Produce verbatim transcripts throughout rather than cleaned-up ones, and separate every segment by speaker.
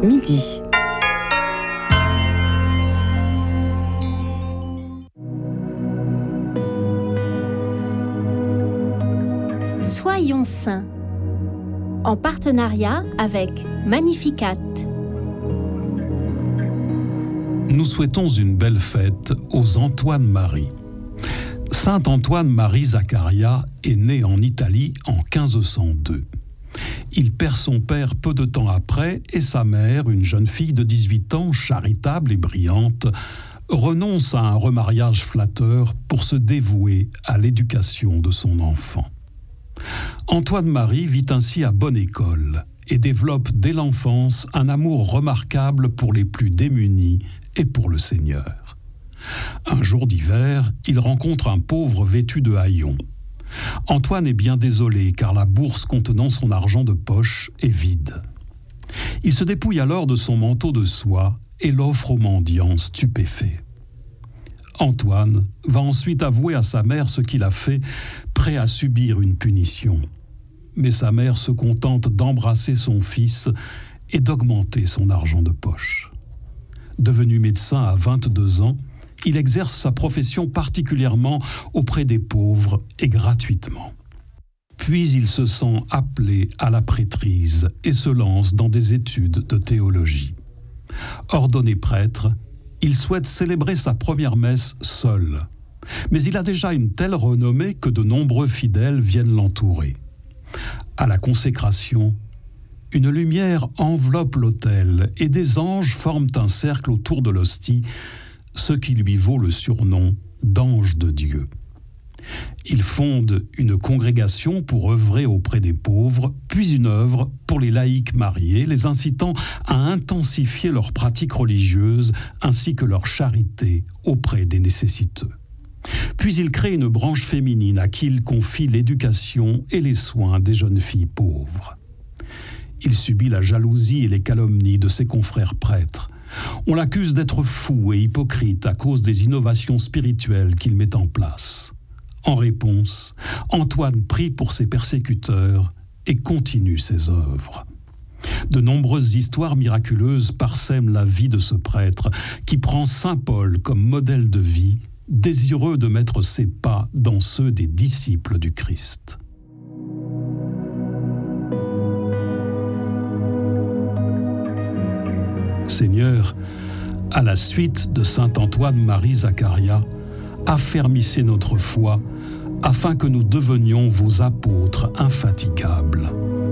Speaker 1: midi.
Speaker 2: Soyons saints, en partenariat avec Magnificat.
Speaker 3: Nous souhaitons une belle fête aux Antoine-Marie. Saint Antoine-Marie Zaccaria est né en Italie en quinze cent deux. Il perd son père peu de temps après et sa mère, une jeune fille de dix-huit ans, charitable et brillante, renonce à un remariage flatteur pour se dévouer à l'éducation de son enfant. Antoine-Marie vit ainsi à bonne école et développe dès l'enfance un amour remarquable pour les plus démunis et pour le Seigneur. Un jour d'hiver, il rencontre un pauvre vêtu de haillons. Antoine est bien désolé car la bourse contenant son argent de poche est vide. Il se dépouille alors de son manteau de soie et l'offre au mendiant stupéfait. Antoine va ensuite avouer à sa mère ce qu'il a fait, prêt à subir une punition. Mais sa mère se contente d'embrasser son fils et d'augmenter son argent de poche. Devenu médecin à vingt-deux ans, il exerce sa profession particulièrement auprès des pauvres et gratuitement. Puis il se sent appelé à la prêtrise et se lance dans des études de théologie. Ordonné prêtre, il souhaite célébrer sa première messe seul. Mais il a déjà une telle renommée que de nombreux fidèles viennent l'entourer. À la consécration, une lumière enveloppe l'autel et des anges forment un cercle autour de l'hostie, ce qui lui vaut le surnom d'ange de Dieu. Il fonde une congrégation pour œuvrer auprès des pauvres, puis une œuvre pour les laïcs mariés, les incitant à intensifier leurs pratiques religieuses ainsi que leur charité auprès des nécessiteux. Puis il crée une branche féminine à qui il confie l'éducation et les soins des jeunes filles pauvres. Il subit la jalousie et les calomnies de ses confrères prêtres. On l'accuse d'être fou et hypocrite à cause des innovations spirituelles qu'il met en place. En réponse, Antoine prie pour ses persécuteurs et continue ses œuvres. De nombreuses histoires miraculeuses parsèment la vie de ce prêtre qui prend saint Paul comme modèle de vie, désireux de mettre ses pas dans ceux des disciples du Christ. Seigneur, à la suite de saint Antoine-Marie Zaccaria, affermissez notre foi afin que nous devenions vos apôtres infatigables.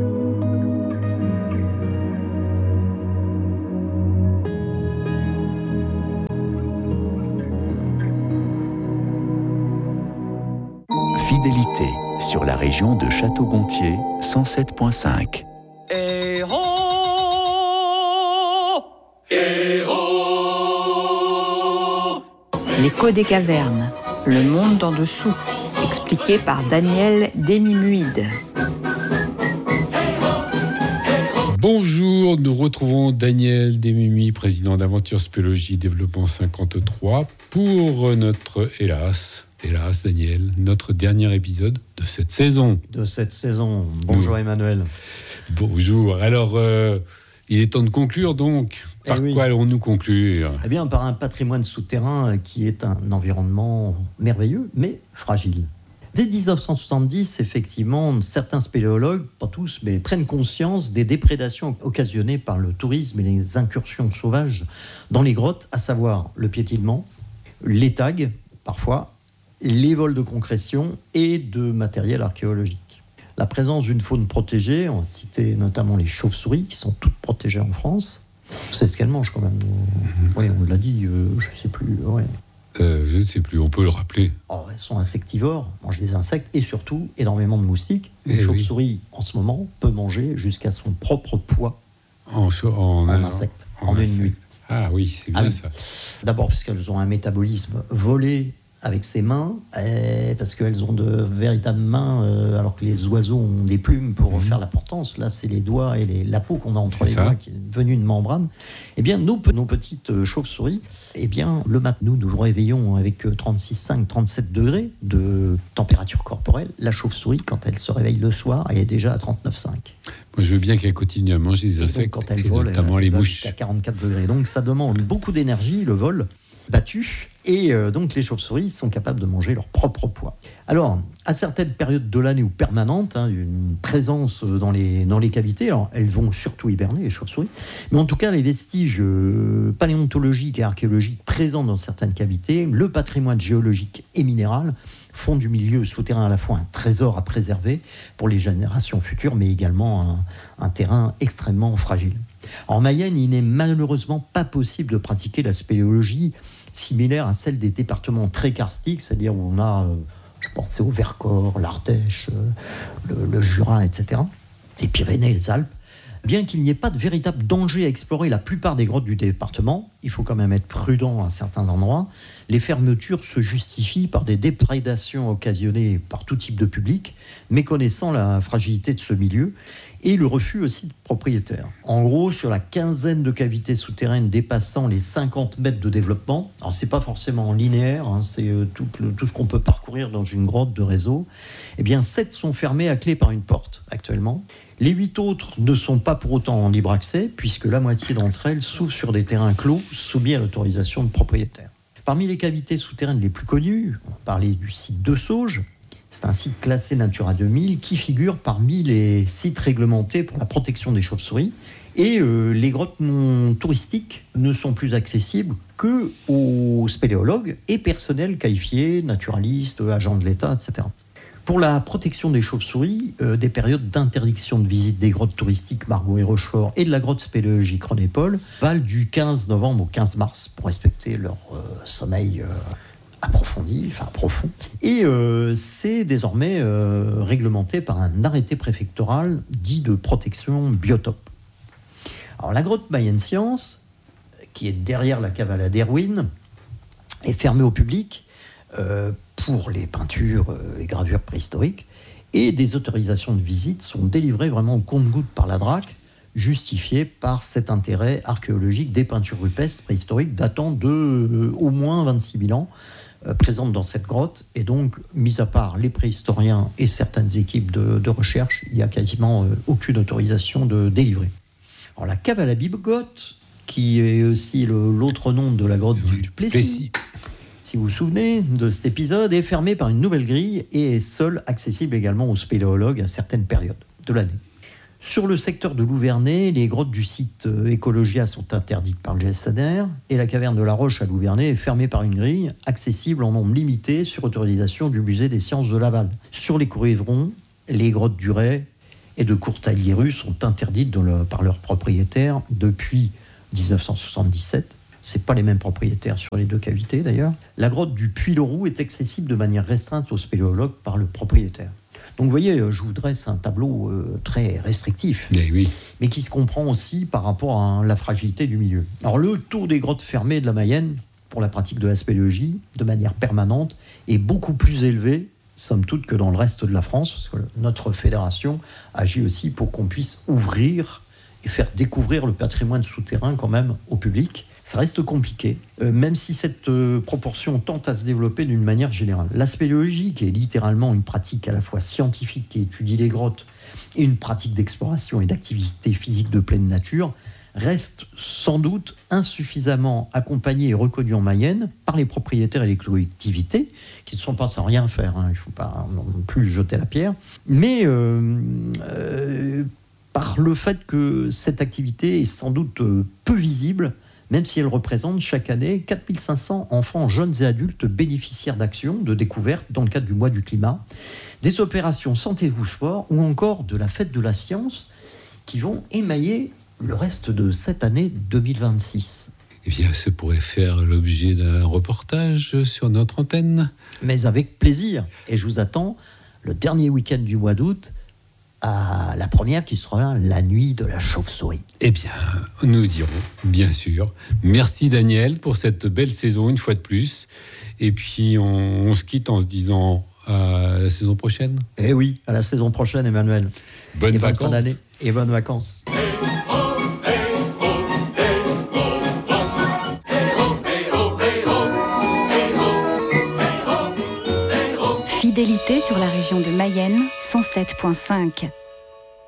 Speaker 4: Fidélité sur la région de Château-Gontier, cent sept virgule cinq.
Speaker 5: Eh oh,
Speaker 6: eh oh.
Speaker 1: L'écho des cavernes, le monde d'en dessous, expliqué par Daniel Demi-Muide.
Speaker 7: Bonjour, nous retrouvons Daniel Demi-Muide, président d'Aventure Spéologie Développement cinquante-trois, pour notre, hélas, hélas Daniel, notre dernier épisode de cette saison.
Speaker 8: De cette saison. Bonjour Emmanuel.
Speaker 7: Bonjour. Alors, euh, il est temps de conclure donc. Par eh oui. quoi allons-nous conclure ?
Speaker 8: Eh bien, par un patrimoine souterrain qui est un environnement merveilleux, mais fragile. Dès dix-neuf cent soixante-dix, effectivement, certains spéléologues, pas tous, mais prennent conscience des déprédations occasionnées par le tourisme et les incursions sauvages dans les grottes, à savoir le piétinement, les tags, parfois, les vols de concrétion et de matériel archéologique. La présence d'une faune protégée, on va citer notamment les chauves-souris, qui sont toutes protégées en France. C'est ce qu'elles mangent quand même. Mmh. Oui, on l'a dit, euh, je ne sais plus. Ouais.
Speaker 7: Euh, je ne sais plus, on peut le rappeler.
Speaker 8: Oh, elles sont insectivores, mangent des insectes et surtout énormément de moustiques. Une
Speaker 7: eh
Speaker 8: chauve-souris, oui. en ce moment, peut manger jusqu'à son propre poids
Speaker 7: en, en,
Speaker 8: en, en insectes, en, en une nuit.
Speaker 7: Ah oui, c'est bien
Speaker 8: ah,
Speaker 7: ça.
Speaker 8: D'abord parce qu'elles ont un métabolisme volé avec ses mains, eh, parce qu'elles ont de véritables mains, euh, alors que les oiseaux ont des plumes pour mmh. faire la portance. Là, c'est les doigts et les, la peau qu'on a entre c'est les ça. doigts qui est devenue une membrane. Eh bien, nos, nos petites chauves-souris, eh bien, le matin, nous nous réveillons avec trente-six virgule cinq, trente-sept degrés de température corporelle. La chauve-souris, quand elle se réveille le soir, elle est déjà à trente-neuf virgule cinq.
Speaker 7: Moi, je veux bien qu'elle continue à manger des insectes,
Speaker 8: quand elle vole,
Speaker 7: notamment
Speaker 8: elle,
Speaker 7: les
Speaker 8: elle
Speaker 7: mouches.
Speaker 8: Jusqu'à quarante-quatre degrés. Donc, ça demande beaucoup d'énergie, le vol battu, et euh, donc les chauves-souris sont capables de manger leur propre poids. Alors, à certaines périodes de l'année ou permanentes, hein, une présence dans les, dans les cavités, alors elles vont surtout hiberner, les chauves-souris, mais en tout cas, les vestiges euh, paléontologiques et archéologiques présents dans certaines cavités, le patrimoine géologique et minéral, font du milieu souterrain à la fois un trésor à préserver pour les générations futures, mais également un, un terrain extrêmement fragile. En Mayenne, il n'est malheureusement pas possible de pratiquer la spéléologie similaire à celle des départements très karstiques, c'est-à-dire où on a, euh, je pensais au Vercors, l'Ardèche, euh, le, le Jura, et cetera, les Pyrénées, les Alpes. Bien qu'il n'y ait pas de véritable danger à explorer la plupart des grottes du département, il faut quand même être prudent à certains endroits. Les fermetures se justifient par des déprédations occasionnées par tout type de public, méconnaissant la fragilité de ce milieu, et le refus aussi de propriétaires. En gros, sur la quinzaine de cavités souterraines dépassant les cinquante mètres de développement, alors c'est pas forcément linéaire, hein, c'est euh, tout, le, tout ce qu'on peut parcourir dans une grotte de réseau, eh bien sept sont fermées à clé par une porte actuellement. Les huit autres ne sont pas pour autant en libre accès, puisque la moitié d'entre elles s'ouvrent sur des terrains clos soumis à l'autorisation de propriétaires. Parmi les cavités souterraines les plus connues, on parlait du site de Sauges. C'est un site classé Natura deux mille qui figure parmi les sites réglementés pour la protection des chauves-souris. Et euh, les grottes non touristiques ne sont plus accessibles que aux spéléologues et personnels qualifiés, naturalistes, agents de l'État, et cetera. Pour la protection des chauves-souris, euh, des périodes d'interdiction de visite des grottes touristiques Margaux et Rochefort et de la grotte spéléologique René-Paul valent du quinze novembre au quinze mars pour respecter leur euh, sommeil euh, approfondi, enfin profond. Et euh, c'est désormais euh, réglementé par un arrêté préfectoral dit de protection biotope. Alors la grotte Mayenne Science, qui est derrière la cave à la Derwin, est fermée au public euh, pour les peintures et gravures préhistoriques, et des autorisations de visite sont délivrées vraiment au compte-gouttes par la D R A C, justifiées par cet intérêt archéologique des peintures rupestres préhistoriques datant de euh, au moins vingt-six mille ans, euh, présentes dans cette grotte, et donc, mis à part les préhistoriens et certaines équipes de, de recherche, il n'y a quasiment euh, aucune autorisation de délivrer. Alors la cave à la Bigote, qui est aussi le, l'autre nom de la grotte du Plessis, Plessis, si vous vous souvenez de cet épisode, est fermée par une nouvelle grille et est seule accessible également aux spéléologues à certaines périodes de l'année. Sur le secteur de Louvernay, les grottes du site Écologia sont interdites par le G S N R et la caverne de la Roche à Louvernay est fermée par une grille accessible en nombre limité sur autorisation du musée des sciences de Laval. Sur les Courriverons, les grottes du Ray et de Courtaliéru sont interdites de le, par leurs propriétaires depuis dix-neuf cent soixante-dix-sept. Ce n'est pas les mêmes propriétaires sur les deux cavités d'ailleurs. La grotte du Puy-le-Roux est accessible de manière restreinte aux spéléologues par le propriétaire. Donc vous voyez, je vous dresse un tableau euh, très restrictif,
Speaker 7: mais, oui.
Speaker 8: mais qui se comprend aussi par rapport à la fragilité du milieu. Alors le taux des grottes fermées de la Mayenne pour la pratique de la spéléologie de manière permanente est beaucoup plus élevé, somme toute, que dans le reste de la France, parce que notre fédération agit aussi pour qu'on puisse ouvrir et faire découvrir le patrimoine souterrain quand même au public. Ça reste compliqué, euh, même si cette euh, proportion tente à se développer d'une manière générale. La spéléologie, qui est littéralement une pratique à la fois scientifique qui étudie les grottes et une pratique d'exploration et d'activité physique de pleine nature, reste sans doute insuffisamment accompagnée et reconnue en Mayenne par les propriétaires et les collectivités, qui ne sont pas sans rien faire, hein, il ne faut pas non plus jeter la pierre, mais euh, euh, par le fait que cette activité est sans doute euh, peu visible, même si elle représente chaque année quatre mille cinq cents enfants, jeunes et adultes bénéficiaires d'actions, de découvertes dans le cadre du mois du climat, des opérations santé Bouchefort ou encore de la fête de la science qui vont émailler le reste de cette année deux mille vingt-six.
Speaker 7: Eh bien, ça pourrait faire l'objet d'un reportage sur notre antenne.
Speaker 8: Mais avec plaisir. Et je vous attends le dernier week-end du mois d'août à la première qui sera la nuit de la chauve-souris.
Speaker 7: Eh bien, nous irons, bien sûr. Merci Daniel pour cette belle saison, une fois de plus. Et puis, on, on se quitte en se disant à la saison prochaine.
Speaker 8: Eh oui, à la saison prochaine, Emmanuel.
Speaker 7: Bonnes
Speaker 8: et
Speaker 7: vacances.
Speaker 8: Bonne fin d'année et bonnes vacances.
Speaker 5: Fidélité sur la région de Mayenne, cent sept virgule cinq.